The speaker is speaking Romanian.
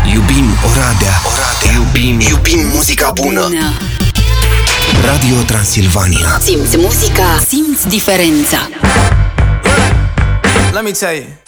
Iubim Oradea. Iubim muzica bună. Radio Transilvania. Simți muzica, simți diferența. Let me tell you.